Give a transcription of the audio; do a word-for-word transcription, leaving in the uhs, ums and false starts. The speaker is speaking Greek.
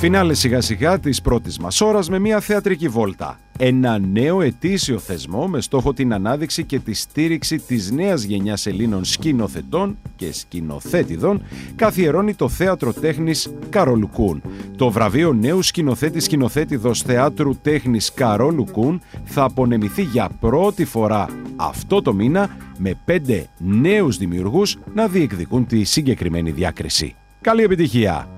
Φινάλε σιγά σιγά της πρώτης μας ώρας με μια θεατρική βόλτα. Ένα νέο ετήσιο θεσμό με στόχο την ανάδειξη και τη στήριξη της νέας γενιάς Ελλήνων σκηνοθετών και σκηνοθέτηδων καθιερώνει το Θέατρο Τέχνης Καρόλου Κούν. Το βραβείο νέου σκηνοθέτη σκηνοθέτηδος θεάτρου τέχνης Καρόλου Κούν θα απονεμηθεί για πρώτη φορά αυτό το μήνα με πέντε νέους δημιουργούς να διεκδικούν τη συγκεκριμένη διάκριση. Καλή επιτυχία!